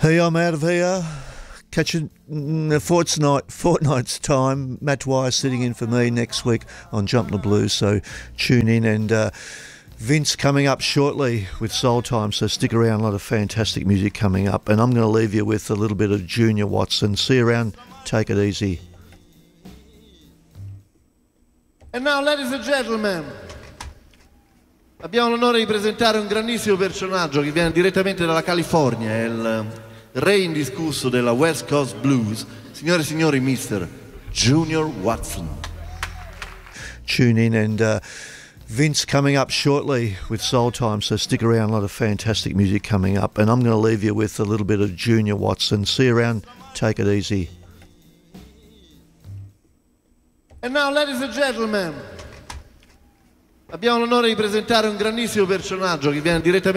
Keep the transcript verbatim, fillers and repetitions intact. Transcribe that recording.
Hey, I'm out of here. Catch you in a fortnight, fortnight's time. Matt Dwyer sitting in for me next week on Jump the Blues, so tune in. And uh, Vince coming up shortly with Soul Time, so stick around. A lot of fantastic music coming up. And I'm going to leave you with a little bit of Junior Watson. See you around. Take it easy. And now, ladies and gentlemen, abbiamo l'onore di presentare un grandissimo personaggio che viene direttamente dalla California, è il re indiscusso della West Coast Blues, signore e signori, mister Junior Watson. Tune in. And uh, Vince coming up shortly with Soul Time, so stick around. A lot of fantastic music coming up. And I'm going to leave you with a little bit of Junior Watson. See you around. Take it easy. And now, ladies and gentlemen, abbiamo l'onore di presentare un grandissimo personaggio che viene direttamente